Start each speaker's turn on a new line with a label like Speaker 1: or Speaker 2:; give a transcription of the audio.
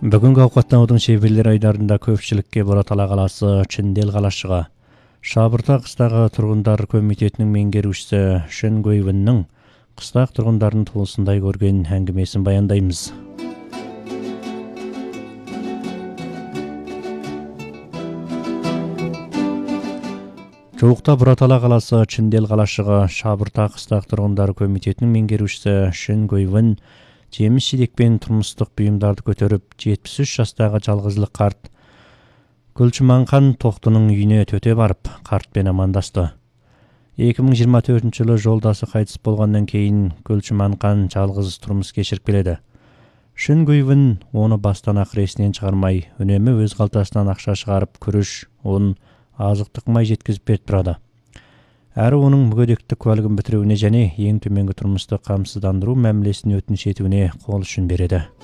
Speaker 1: Бүгінгі ауқаттанудың шеберлер айдарында көпшілікке Бұратала қаласы Чындел қалашығы Шабырта қыстағы тұрғындар комитетінің меңгерушісі Шын Гөйвіннің қыстақ тұрғындарын туысындай көрген әңгімесін баяндаймыз. Жуықта Бұратала қаласы Чындел қалашығы Шабырта қыстақ тұрғындар комитетінің меңгерушісі Шын Гөйвін жеміс-жидекпен тұрмыстық бұйымдарды көтеріп 73 жастағы жалғызлық қарт Гүлчіманқан Тоқтының үйіне төте барып, қартпен амандасты. 2024 жылы жолдасы қайтыс болғаннан кейін Гүлчіманқан жалғыз тұрмыс кешіріп келеді. Шын Гөйвін оны бастан ақыресінен шығармай, үнемі өз қалтасынан ақша шығарып, күріш, ұн, азықтық май жеткізіп беріп тұрады. Әрі оның мүгедектік куәлігін бітіруіне және ең төменгі тұрмыстық қамсыздандыру мәмілесін өтініш етуіне қол ұшын береді.